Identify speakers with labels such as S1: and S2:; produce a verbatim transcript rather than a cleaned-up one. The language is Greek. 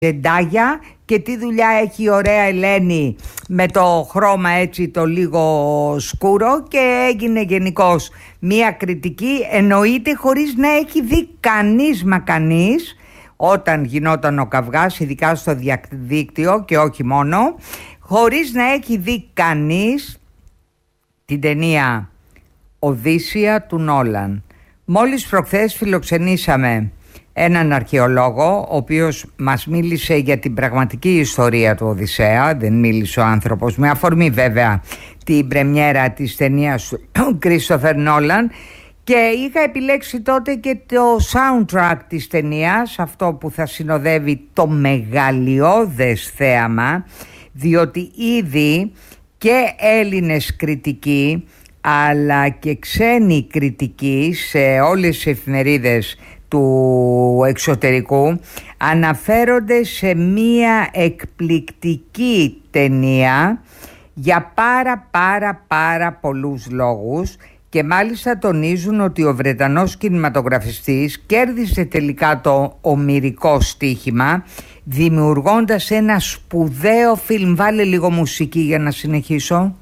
S1: Ζεντάγια και τι δουλειά έχει η ωραία Ελένη με το χρώμα έτσι το λίγο σκούρο, και έγινε γενικώς μία κριτική, εννοείται χωρίς να έχει δει κανείς μα κανείς όταν γινόταν ο καυγάς, ειδικά στο διαδίκτυο και όχι μόνο, χωρίς να έχει δει κανείς την ταινία Οδύσσεια του Νόλαν. Μόλις προχθές φιλοξενήσαμε έναν αρχαιολόγο, ο οποίος μας μίλησε για την πραγματική ιστορία του Οδυσσέα. Δεν μίλησε ο άνθρωπος, με αφορμή βέβαια την πρεμιέρα της ταινίας του Κρίστοφερ Νόλαν, και είχα επιλέξει τότε και το soundtrack της ταινίας, αυτό που θα συνοδεύει το μεγαλειώδες θέαμα, διότι ήδη και Έλληνες κριτικοί αλλά και ξένοι κριτικοί σε όλες τις εφημερίδες του εξωτερικού αναφέρονται σε μία εκπληκτική ταινία για πάρα πάρα πάρα πολλούς λόγους, και μάλιστα τονίζουν ότι ο Βρετανός κινηματογραφιστής κέρδισε τελικά το ομηρικό στοίχημα δημιουργώντας ένα σπουδαίο φιλμ. Βάλε λίγο μουσική για να συνεχίσω.